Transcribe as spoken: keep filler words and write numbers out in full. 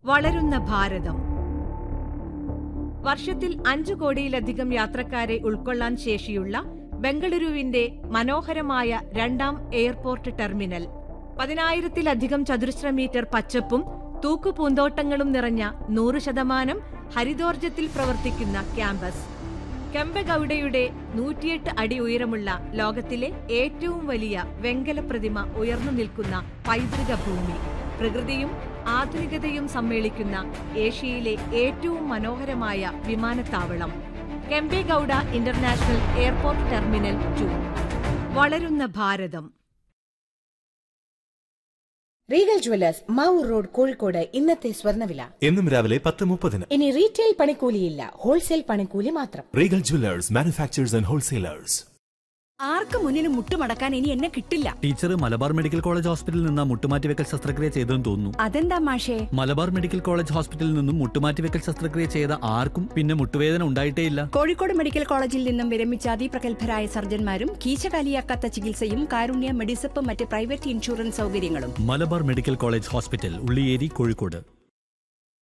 വളരുന്ന ഭാരതം. വർഷത്തിൽ അഞ്ചു കോടിയിലധികം യാത്രക്കാരെ ഉൾക്കൊള്ളാൻ ശേഷിയുള്ള ബംഗളൂരുവിന്റെ മനോഹരമായ രണ്ടാം എയർപോർട്ട് ടെർമിനൽ, പതിനായിരത്തിലധികം ചതുരശ്ര മീറ്റർ പച്ചപ്പും തൂക്കുപൂന്തോട്ടങ്ങളും നിറഞ്ഞ നൂറ് ശതമാനം ഹരിതോർജ്ജത്തിൽ പ്രവർത്തിക്കുന്ന ക്യാമ്പസ്, കെമ്പഗൌഡയുടെ നൂറ്റിയെട്ട് അടി ഉയരമുള്ള ലോകത്തിലെ ഏറ്റവും വലിയ വെങ്കല പ്രതിമ ഉയർന്നു നിൽക്കുന്ന പൈതൃക ഭൂമി, പ്രകൃതിയും ആധുനികതയും സമ്മേളിക്കുന്ന ഏഷ്യയിലെ ഏറ്റവും മനോഹരമായ വിമാനത്താവളം, Kempegowda international airport terminal to. വളരുന്ന ഭാരതം. Regal jewellers Mavoor road, Kozhikode. ഇന്നത്തെ സ്വർണ്ണവില എന്നും രാവിലെ പത്ത് മുപ്പതിന്. ഇനി റീറ്റെയിൽ പണിക്കൂലിയില്ല, ഹോൾസെയിൽ പണിക്കൂലി മാത്രം. Regal jewellers, manufacturers and wholesalers. ആർക്ക് മുന്നിന് മുട്ടുമടക്കാൻ ഇനി എന്നെ കിട്ടില്ല. ടീച്ചർ മലബാർ മെഡിക്കൽ കോളേജ് ഹോസ്പിറ്റലിൽ നിന്ന് മുട്ടുമാറ്റിവെക്കൽ ശസ്ത്രക്രിയ ചെയ്തെന്ന് തോന്നുന്നു. അതെന്താ മാഷേ? മലബാർ മെഡിക്കൽ കോളേജ് ഹോസ്പിറ്റലിൽ നിന്നും മുട്ടുമാറ്റിവെക്കൽ ശസ്ത്രക്രിയ ചെയ്ത ആർക്കും പിന്നെ മുട്ടുവേദന ഉണ്ടായിട്ടേയില്ല. കോഴിക്കോട് മെഡിക്കൽ കോളേജിൽ നിന്നും വിരമിച്ച അതിപ്രഗത്ഭരായ സർജന്മാരും കീശകാലിയാക്കാത്ത ചികിത്സയും കാരുണ്യ മെഡിസപ്പ് മറ്റ് പ്രൈവറ്റ് ഇൻഷുറൻസ് സൗകര്യങ്ങളും. Malabar medical college hospital, Ulliyeri, Kozhikode.